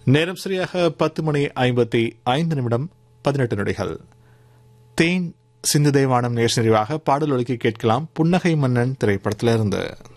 நேரம் சரியாக 10:55 தேன் சிந்து தேவானம் நேர் நிறைவாக பாடல் ஒலிக்க கேட்கலாம். புன்னகை மன்னன் திரைப்படத்திலிருந்து.